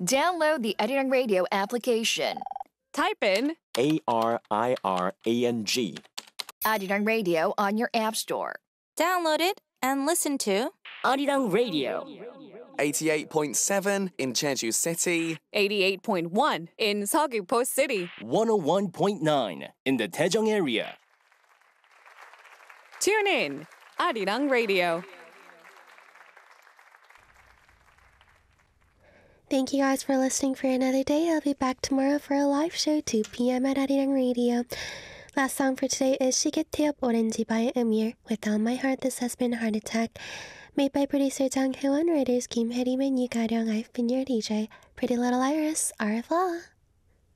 Download the Arirang Radio application. Type in ARIRANG. Arirang Radio on your app store. Download it and listen to Arirang Radio. 88.7 in Jeju City. 88.1 in Seogwipo City. 101.9 in the Daejeong area. Tune in, Arirang Radio. Thank you guys for listening for another day. I'll be back tomorrow for a live show, 2 p.m. at Arirang Radio. Last song for today is 시계태엽 오렌지 by Amir. Without my heart, this has been Heart Attack. Made by producer Jang Hyewon, writers Kim Hae-rim and Yu Ga-ryung. I've been your DJ, Pretty Little Iris. Au revoir.